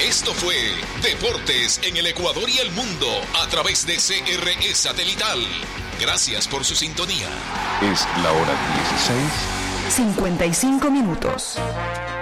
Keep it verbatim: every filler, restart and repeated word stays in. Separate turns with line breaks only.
Esto fue Deportes en el Ecuador y el Mundo a través de C R E Satelital. Gracias por su sintonía.
Es la hora dieciséis.
cincuenta y cinco minutos.